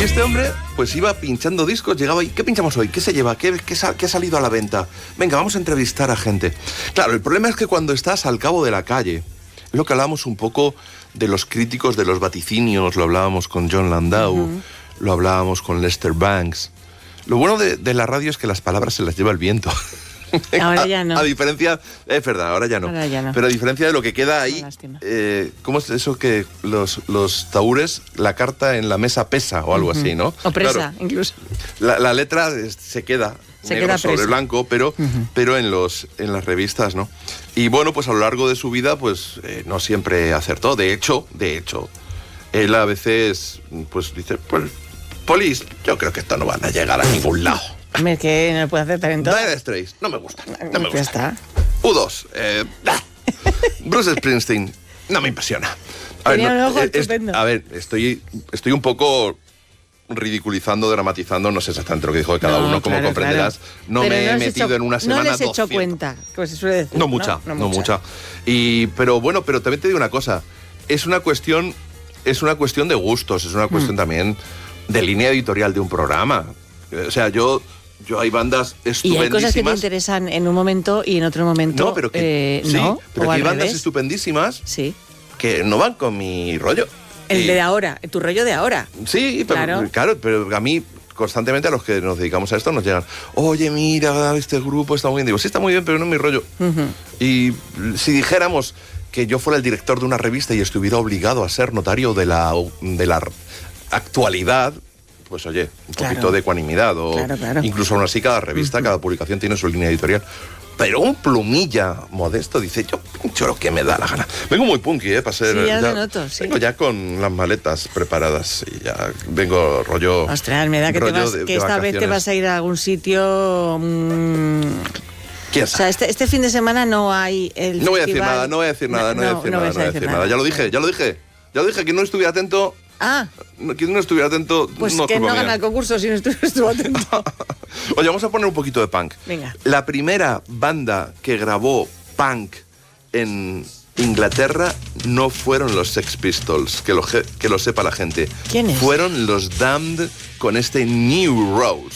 este hombre pues iba pinchando discos, llegaba y ¿qué pinchamos hoy? ¿Qué se lleva? ¿Qué ha salido a la venta? Venga, vamos a entrevistar a gente. Claro, el problema es que cuando estás al cabo de la calle, es lo que hablábamos un poco de los críticos, de los vaticinios, lo hablábamos con John Landau, lo hablábamos con Lester Banks. Lo bueno de la radio es que las palabras se las lleva el viento. Ahora ya no. A diferencia, es verdad, ahora ya no. Pero a diferencia de lo que queda ahí, ¿cómo es eso que los taúres, la carta en la mesa pesa o algo así, ¿no? O presa, claro, incluso. La letra se queda negro sobre blanco, pero en las revistas, ¿no? Y bueno, pues a lo largo de su vida, pues no siempre acertó. De hecho, él a veces, pues dice, pues, Polis, yo creo que esto no van a llegar a ningún lado. Es que no puede hacer talento. Dire Straits, no me gusta. No me gusta. Ya está. U2, Bruce Springsteen, no me impresiona. A ver, tenía un ojo estupendo. Estoy un poco ridiculizando, dramatizando, no sé exactamente lo que dijo de cada uno, como comprenderás. Claro. No me he metido en una semana. No les he hecho 200. cuenta, como se suele decir. No mucha. Pero bueno, pero también te digo una cosa, es una cuestión de gustos, es una cuestión también de línea editorial de un programa. O sea, yo hay bandas estupendísimas. Y hay cosas que te interesan en un momento y en otro momento. No, pero que pero hay bandas estupendísimas que no van con mi rollo. El de ahora, tu rollo de ahora. Sí, claro, pero a mí constantemente a los que nos dedicamos a esto nos llegan, oye, mira, este grupo está muy bien. Digo, sí, está muy bien, pero no es mi rollo. Y si dijéramos que yo fuera el director de una revista y estuviera obligado a ser notario de la actualidad, pues oye, un poquito de ecuanimidad. Incluso aún así cada revista, cada publicación tiene su línea editorial. Pero un plumilla modesto dice, yo pincho lo que me da la gana. Vengo muy punky, para ser... Sí, ya lo noto, sí. Vengo ya con las maletas preparadas y ya vengo rollo... Ostras, me da que esta vez te vas a ir a algún sitio... ¿Quién sabe? O sea, este fin de semana no hay el No voy festival. no voy a decir nada. Ya lo dije, que no estuviera atento... Quien no estuviera atento, pues no que no gana el concurso si no estuvo atento. Oye, vamos a poner un poquito de punk. Venga. La primera banda que grabó punk en Inglaterra no fueron los Sex Pistols, que lo sepa la gente. ¿Quiénes? Fueron los Damned con este New Rose.